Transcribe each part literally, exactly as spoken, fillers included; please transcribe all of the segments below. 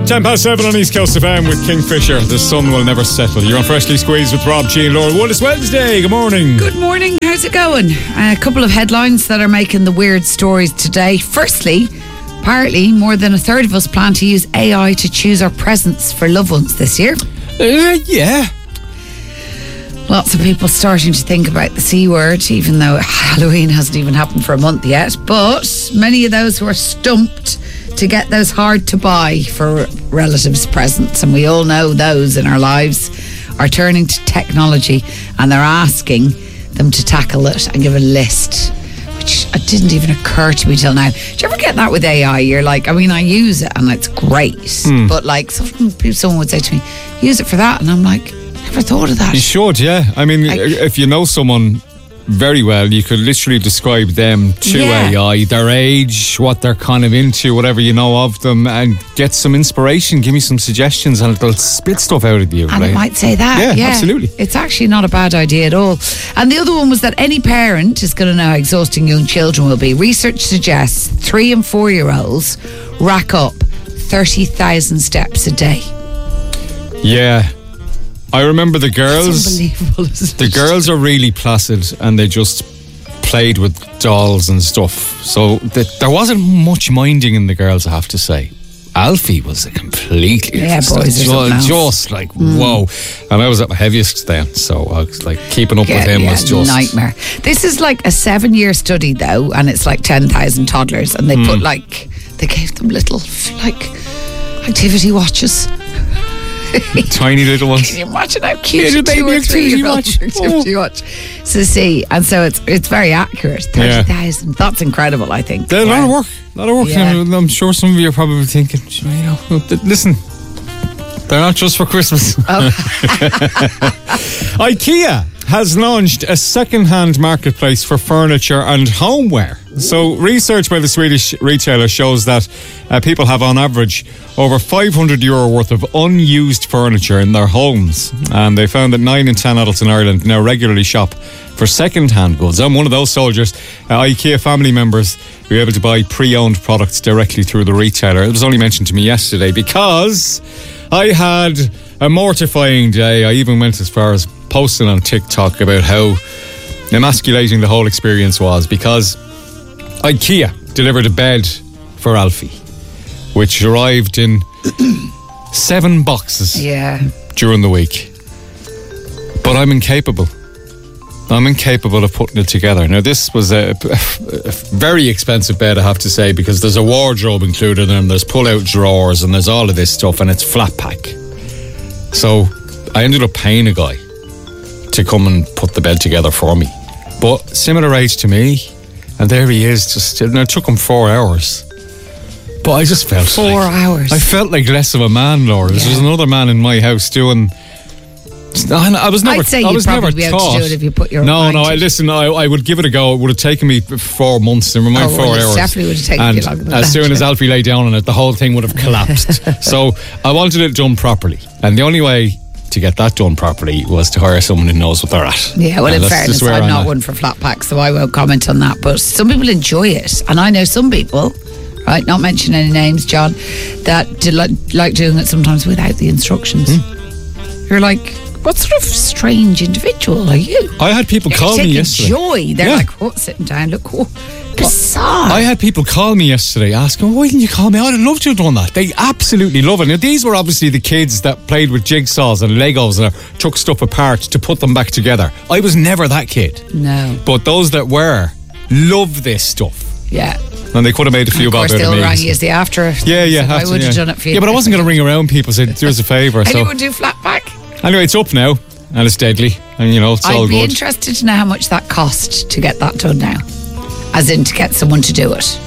ten past seven on East Coast F M with Kingfisher. The sun will never settle. You're on Freshly Squeezed with Rob, G and Laura Wood. It's Wednesday. Good morning. Good morning. How's it going? A couple of headlines that are making the weird stories today. Firstly, apparently more than a third of us plan to use A I to choose our presents for loved ones this year. Uh, yeah. Lots of people starting to think about the C word, even though Halloween hasn't even happened for a month yet. But many of those who are stumped to get those hard to buy for relatives' presents, and we all know those in our lives, are turning to technology and they're asking them to tackle it and give a list, which didn't even occur to me till now. Do you ever get that with A I? You're like, I mean, I use it and it's great, mm. but like someone would say to me, use it for that, and I'm like, never thought of that. You should, yeah. I mean, I, if you know someone very well, you could literally describe them to yeah. A I, their age, what they're kind of into, whatever you know of them, and get some inspiration, give me some suggestions, and it'll spit stuff out of you. And right? it might say that. Yeah, yeah, absolutely. It's actually not a bad idea at all. And the other one was that any parent is going to know how exhausting young children will be. Research suggests three and four year olds rack up thirty thousand steps a day. Yeah. I remember the girls. That's unbelievable, isn't the it? girls are really placid and they just played with dolls and stuff. So the, there wasn't much minding in the girls, I have to say. Alfie was a completely yeah, just, boys just, just like mm. whoa. And I was at my heaviest then, so I was like keeping up yeah, with him yeah, was just nightmare. This is like a seven year study though, and it's like ten thousand toddlers, and they mm. put like they gave them little like activity watches. Tiny little ones. Can you imagine how cute yeah, a two or three year old watch. activity Oh. watch to see? And so it's it's very accurate. Thirty thousand. Yeah. That's incredible. I think. There's yeah. a lot of work. A lot of work. Yeah. I'm, I'm sure some of you are probably thinking, you know, listen, they're not just for Christmas. Oh. IKEA has launched a second-hand marketplace for furniture and homeware. So research by the Swedish retailer shows that uh, people have on average over five hundred euro worth of unused furniture in their homes. And they found that nine in ten adults in Ireland now regularly shop for second-hand goods. I'm one of those soldiers. Uh, IKEA family members who are able to buy pre-owned products directly through the retailer. It was only mentioned to me yesterday because I had a mortifying day. I even went as far as posting on TikTok about how emasculating the whole experience was, because IKEA delivered a bed for Alfie, which arrived in seven boxes yeah. during the week. But I'm incapable. I'm incapable of putting it together. Now, this was a, a very expensive bed, I have to say, because there's a wardrobe included and there's pull-out drawers and there's all of this stuff, and it's flat pack. So I ended up paying a guy to come and put the bed together for me. But similar age to me, and there he is. Just and it took him four hours. But I just felt four like, hours. I felt like less of a man, Laura. Yeah. There's another man in my house doing. I was never. I'd say I you'd was probably never be able taught. to do it if you put your no, mind no. to I it. listen. I, I would give it a go. It would have taken me four months. Never mind oh, four well, it hours. Definitely would have taken and you longer than as that. soon as Alfie lay down on it, the whole thing would have collapsed. So I wanted it done properly, and the only way to get that done properly was to hire someone who knows what they're at. Yeah, well, and in fairness, I'm on not that. one for flat packs, so I won't comment on that. But some people enjoy it, and I know some people, right, not mention any names, John, that do like, like doing it sometimes without the instructions. Mm. You're like, what sort of strange individual are you? I had people You're call me taking yesterday. joy. They're Yeah. like, what, sitting down, look, oh, bizarre. I had people call me yesterday asking, why didn't you call me? I'd have loved to have done that. They absolutely love it. Now, these were obviously the kids that played with jigsaws and Legos and took stuff apart to put them back together. I was never that kid. No. But those that were love this stuff. Yeah. And they could have made a few bob out of me. Of course, they'll rang you as the after. Yeah, yeah. So I after, would have yeah. done it for you. Yeah, but I wasn't going to ring around people and say, do us a favour. So. Anyone do flat pack? Anyway, it's up now. And it's deadly. And, you know, it's I'd all be good. interested to know how much that cost to get that done now. As in to get someone to do it.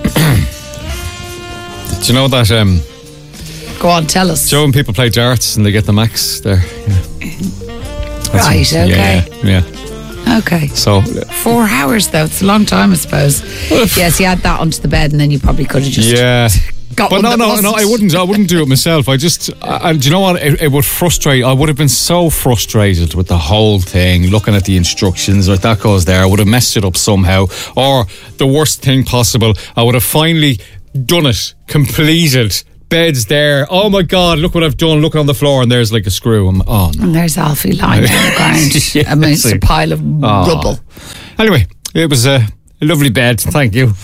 Do you know that... Um, Go on, tell us. Joe and people play darts and they get the max there. Yeah. Right, what, okay. Yeah, yeah. Okay. So... Four hours, though. It's a long time, I suppose. Yes, you add that onto the bed and then you probably could have just... Yeah. Got but one no, that no, wasn't. no, I wouldn't. I wouldn't do it myself. I just, and do you know what? It, it would frustrate. I would have been so frustrated with the whole thing, looking at the instructions. Like that goes there. I would have messed it up somehow. Or the worst thing possible, I would have finally done it, completed, beds there. Oh my God, look what I've done. Look on the floor, and there's like a screw. I'm on. And there's Alfie lying on the ground. Yes. I mean, it's a pile of Oh. rubble. Anyway, it was a, a lovely bed. Thank you.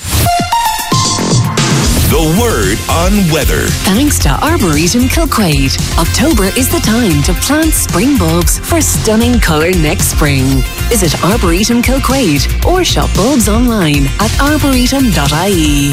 The word on weather. Thanks to Arboretum Kilquade. October is the time to plant spring bulbs for stunning colour next spring. Visit Arboretum Kilquade or shop bulbs online at arboretum dot I E.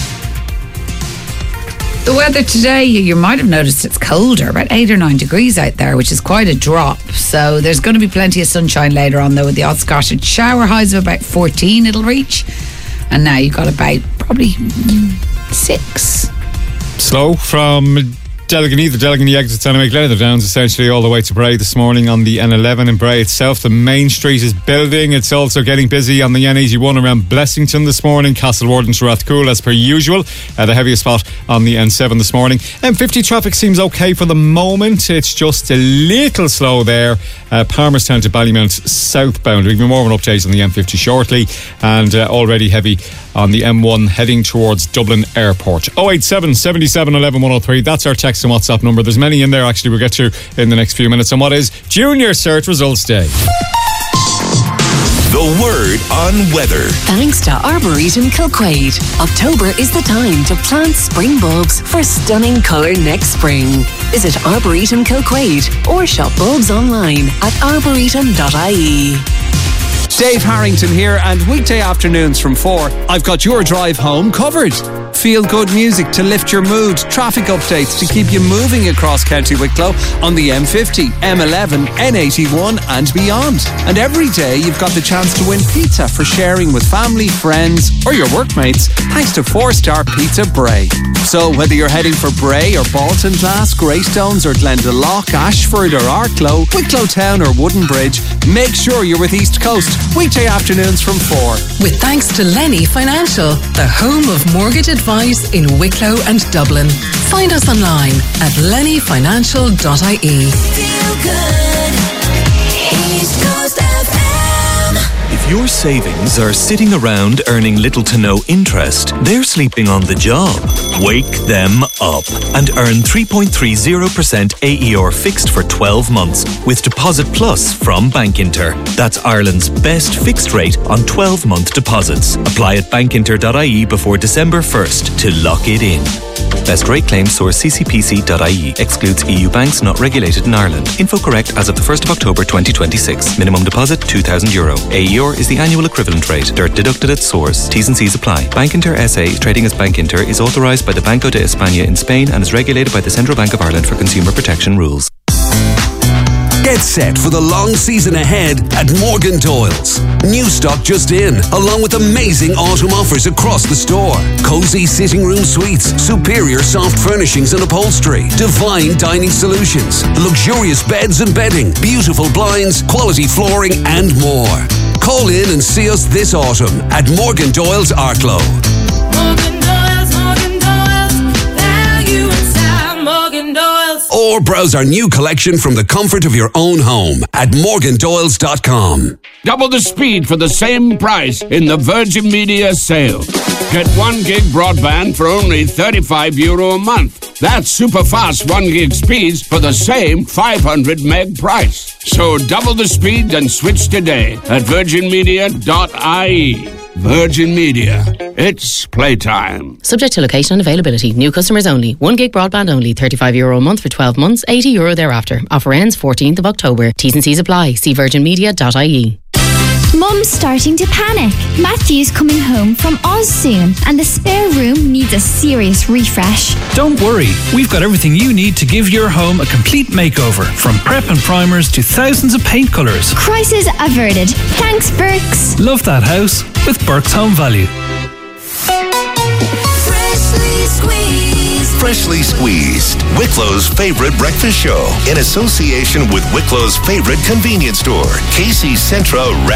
The weather today, you might have noticed it's colder, about eight or nine degrees out there, which is quite a drop. So there's going to be plenty of sunshine later on, though, with the odd scattered shower. Highs of about fourteen it'll reach. And now you've got about probably mm, six. Slow from Delgany, the Delgany exits anyway, Glenelg Downs essentially all the way to Bray this morning on the N eleven in Bray itself. The main street is building. It's also getting busy on the N eighty-one around Blessington this morning. Castlewarden to Rathcoole as per usual. Uh, the heaviest spot on the N seven this morning. M fifty traffic seems okay for the moment. It's just a little slow there. Uh, Palmerstown to Ballymount southbound. We'll be more of an update on the M fifty shortly, and uh, already heavy on the M one heading towards Dublin Airport. oh eight seven, seven seven, one one, one oh three. That's our text and WhatsApp number. There's many in there actually we'll get to in the next few minutes. And what is Junior Cert Results Day? The word on weather. Thanks to Arboretum Kilquade. October is the time to plant spring bulbs for stunning colour next spring. Visit Arboretum Kilquade or shop bulbs online at arboretum dot I E. Dave Harrington here, and weekday afternoons from four, I've got your drive home covered. Feel good music to lift your mood, traffic updates to keep you moving across County Wicklow on the M fifty, M eleven, N eighty-one and beyond. And every day you've got the chance to win pizza for sharing with family, friends or your workmates thanks to four-star Pizza Bray. So whether you're heading for Bray or Baltinglass, Greystones or Glendalough, Ashford or Arklow, Wicklow Town or Wooden Bridge, make sure you're with East Coast weekday afternoons from four. With thanks to Lenny Financial, the home of mortgage advice in Wicklow and Dublin. Find us online at lenny financial dot I E. Feel good. East Coast F M. If your savings are sitting around earning little to no interest, they're sleeping on the job. Wake them up and earn three point three zero percent A E R fixed for twelve months with Deposit Plus from Bankinter. That's Ireland's best fixed rate on twelve-month deposits. Apply at bankinter dot I E before December first to lock it in. Best rate claim source c c p c dot I E. Excludes E U banks not regulated in Ireland. Info correct as of the first of October twenty twenty-six. Minimum deposit two thousand euro. A E R is the annual equivalent rate. D I R T deducted at source. T's and C's apply. Bankinter S A, trading as Bankinter, is authorised by the Banco de España in Spain and is regulated by the Central Bank of Ireland for consumer protection rules. Get set for the long season ahead at Morgan Doyle's. New stock just in, along with amazing autumn offers across the store. Cozy sitting room suites, superior soft furnishings and upholstery, divine dining solutions, luxurious beds and bedding, beautiful blinds, quality flooring and more. Call in and see us this autumn at Morgan Doyle's Arklow. Morgan Doyle's, Morgan Doyle's, value inside Morgan Doyle's. Or browse our new collection from the comfort of your own home at morgan doyles dot com. Double the speed for the same price in the Virgin Media sale. Get one gig broadband for only thirty-five euro a month. That's super fast one gig speeds for the same five hundred meg price. So double the speed and switch today at virgin media dot I E. Virgin Media. It's playtime. Subject to location and availability. New customers only. one gig broadband only. thirty-five euro a month for twelve months. eighty euro thereafter. Offer ends fourteenth of October. T's and C's apply. See virgin media dot I E. Mum's starting to panic. Matthew's coming home from Oz soon, and the spare room needs a serious refresh. Don't worry, we've got everything you need to give your home a complete makeover, from prep and primers to thousands of paint colours. Crisis averted. Thanks, Burks. Love that house with Burks Home Value. Freshly squeezed. Freshly Squeezed, Wicklow's favorite breakfast show, in association with Wicklow's favorite convenience store, Casey's Centra.